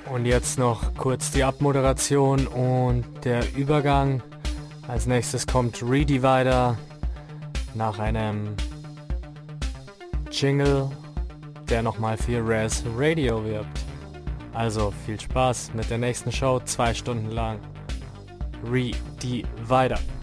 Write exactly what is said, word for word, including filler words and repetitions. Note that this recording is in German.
Und jetzt noch kurz die Abmoderation und der Übergang. Als nächstes kommt Redivider nach einem Jingle, der nochmal für Res Radio wirbt. Also viel Spaß mit der nächsten Show, zwei Stunden lang. Redivider.